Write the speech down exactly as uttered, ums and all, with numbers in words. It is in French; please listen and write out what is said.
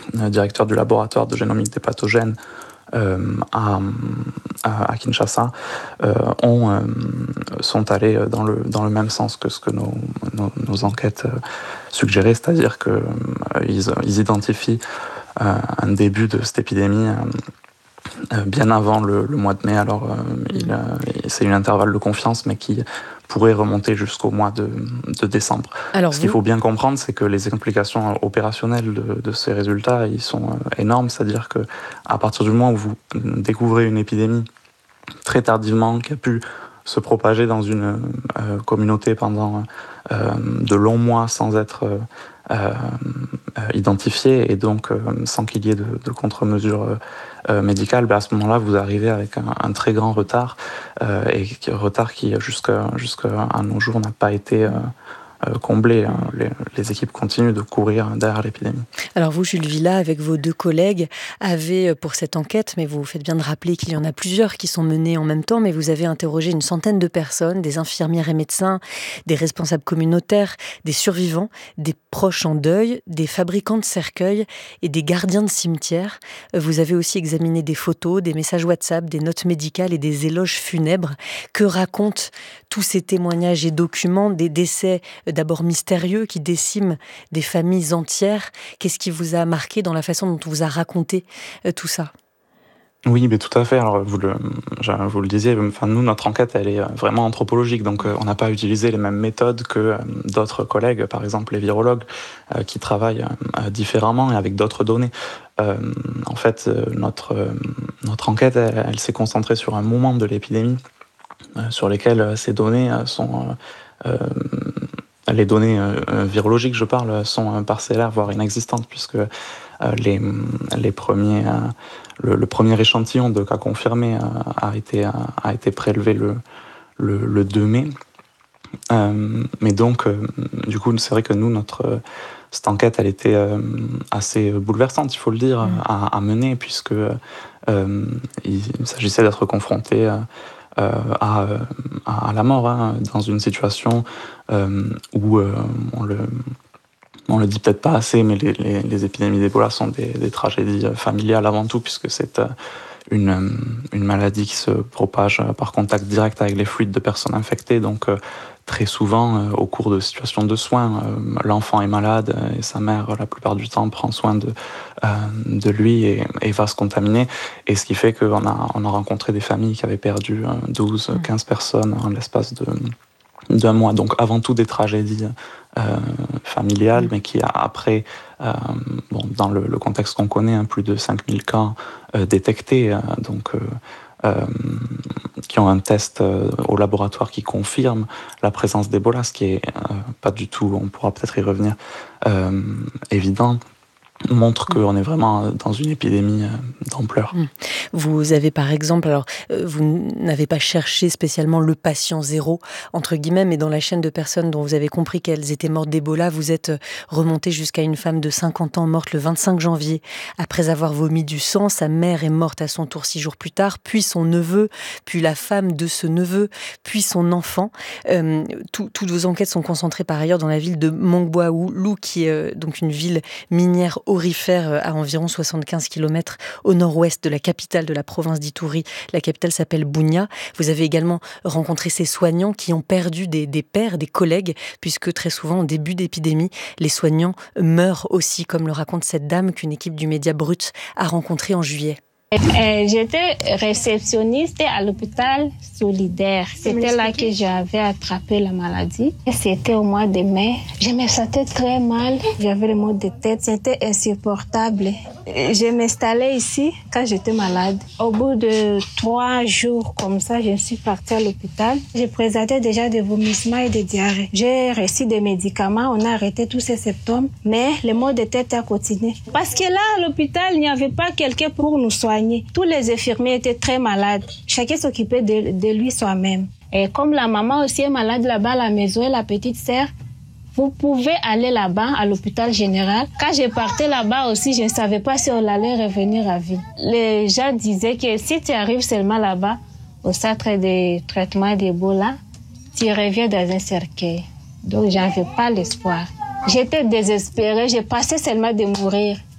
directeur du laboratoire de génomique des pathogènes euh, à, à, à Kinshasa, euh, ont, euh, sont allés dans le, dans le même sens que ce que nos, nos, nos enquêtes euh, suggéraient, c'est-à-dire qu'ils euh, ils identifient euh, un début de cette épidémie euh, euh, bien avant le, le mois de mai. Alors, euh, il, euh, c'est une intervalle de confiance, mais qui pourrait remonter jusqu'au mois de, de décembre. Alors Ce vous... qu'il faut bien comprendre, c'est que les implications opérationnelles de, de ces résultats, ils sont énormes. C'est-à-dire que à partir du moment où vous découvrez une épidémie très tardivement, qui a pu se propager dans une euh, communauté pendant euh, de longs mois sans être euh, euh, identifiée et donc euh, sans qu'il y ait de, de contre-mesures euh, médicales, ben à ce moment-là, vous arrivez avec un, un très grand retard euh, et retard qui, jusqu'à, jusqu'à nos jours, n'a pas été euh, Euh, comblé. Hein. Les, les équipes continuent de courir derrière l'épidémie. Alors vous, Jules Villa, avec vos deux collègues, avez pour cette enquête, mais vous faites bien de rappeler qu'il y en a plusieurs qui sont menées en même temps, mais vous avez interrogé une centaine de personnes, des infirmières et médecins, des responsables communautaires, des survivants, des proches en deuil, des fabricants de cercueils et des gardiens de cimetières. Vous avez aussi examiné des photos, des messages WhatsApp, des notes médicales et des éloges funèbres. Que racontent tous ces témoignages et documents des décès d'abord mystérieux qui déciment des familles entières? Qu'est-ce qui vous a marqué dans la façon dont on vous a raconté euh, tout ça? Oui, mais tout à fait. Alors, vous le, vous le disiez, enfin, nous, notre enquête, elle est vraiment anthropologique, donc euh, on n'a pas utilisé les mêmes méthodes que euh, d'autres collègues, par exemple les virologues, euh, qui travaillent euh, différemment et avec d'autres données. Euh, en fait, euh, notre, euh, notre enquête, elle, elle s'est concentrée sur un moment de l'épidémie, euh, sur lesquels euh, ces données euh, sont... Euh, Les données euh, virologiques, je parle, sont euh, parcellaires, voire inexistantes, puisque euh, les, les premiers, euh, le, le premier échantillon de cas confirmés euh, a, été, euh, a été prélevé le, le, le deux mai. Euh, mais donc, euh, du coup, c'est vrai que nous, notre, cette enquête, elle était euh, assez bouleversante, il faut le dire, mmh. à, à mener, puisque euh, il, il s'agissait d'être confronté euh, À, à la mort, hein, dans une situation euh, où euh, on le, on le dit peut-être pas assez, mais les, les, les épidémies d'Ebola sont des, des tragédies familiales avant tout, puisque c'est euh, une, une maladie qui se propage par contact direct avec les fluides de personnes infectées, donc euh, très souvent, euh, au cours de situations de soins, euh, l'enfant est malade et sa mère, la plupart du temps, prend soin de, euh, de lui et, et va se contaminer. Et ce qui fait qu'on a, on a rencontré des familles qui avaient perdu euh, douze, quinze personnes en l'espace de, d'un mois. Donc avant tout des tragédies euh, familiales, mais qui après, euh, bon, dans le, le contexte qu'on connaît, hein, plus de cinq mille cas euh, détectés, euh, donc... Euh, Euh, qui ont un test euh, au laboratoire qui confirme la présence d'Ebola, ce qui est euh, pas du tout, on pourra peut-être y revenir, euh, évident, montre qu'on est vraiment dans une épidémie d'ampleur. Vous avez par exemple, alors vous n'avez pas cherché spécialement le patient zéro, entre guillemets, mais dans la chaîne de personnes dont vous avez compris qu'elles étaient mortes d'Ebola, vous êtes remonté jusqu'à une femme de cinquante ans morte le vingt-cinq janvier. Après avoir vomi du sang, sa mère est morte à son tour six jours plus tard, puis son neveu, puis la femme de ce neveu, puis son enfant. Euh, tout, toutes vos enquêtes sont concentrées par ailleurs dans la ville de Mongboaoulou, qui est euh, donc une ville minière aurifère à environ soixante-quinze kilomètres au nord-ouest de la capitale de la province d'Ituri. La capitale s'appelle Bunia. Vous avez également rencontré ces soignants qui ont perdu des, des pairs, des collègues, puisque très souvent, au début d'épidémie, les soignants meurent aussi, comme le raconte cette dame qu'une équipe du Média Brut a rencontrée en juillet. Euh, j'étais réceptionniste à l'hôpital Solidaire. C'était là que j'avais attrapé la maladie. Et c'était au mois de mai. Je me sentais très mal. J'avais le maux de tête. C'était insupportable. Je m'installais ici quand j'étais malade. Au bout de trois jours comme ça, je suis partie à l'hôpital. Je présentais déjà des vomissements et des diarrhées. J'ai reçu des médicaments. On a arrêté tous ces symptômes. Mais le maux de tête a continué. Parce que là, à l'hôpital, il n'y avait pas quelqu'un pour nous soigner. Tous les infirmiers étaient très malades. Chacun s'occupait de, de lui soi-même. Et comme la maman aussi est malade là-bas à la maison et la petite sœur, vous pouvez aller là-bas à l'hôpital général. Quand je partais là-bas aussi, je ne savais pas si on allait revenir à vie. Les gens disaient que si tu arrives seulement là-bas, au centre de traitement d'Ebola, tu reviens dans un cercueil. Donc, j'en avais pas l'espoir. J'étais désespérée. Je passais seulement de mourir.